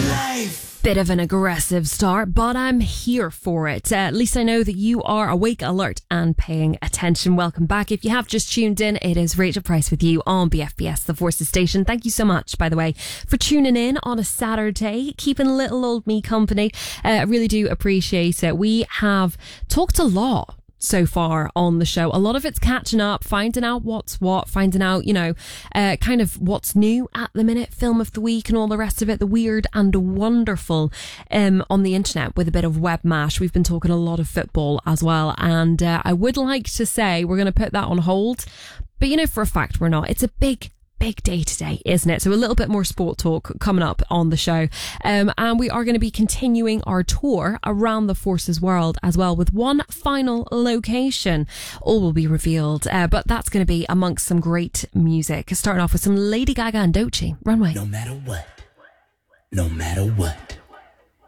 Bit of an aggressive start, but I'm here for it. At least I know that you are awake, alert, and paying attention. Welcome back. If you have just tuned in, it is Rachel Price with you on BFBS, the Forces Station. Thank you so much, by the way, for tuning in on a Saturday, keeping little old me company. I really do appreciate it. We have talked a lot so far on the show. A lot of it's catching up, finding out what's what, finding out, kind of what's new at the minute, film of the week and all the rest of it, the weird and wonderful on the internet with a bit of web mash. We've been talking a lot of football as well, and I would like to say we're going to put that on hold, but for a fact we're not. It's a big day today, isn't it? So a little bit more sport talk coming up on the show. And we are going to be continuing our tour around the Forces world as well, with one final location. All will be revealed, but that's going to be amongst some great music. Starting off with some Lady Gaga and Doechii. Runway. No matter what.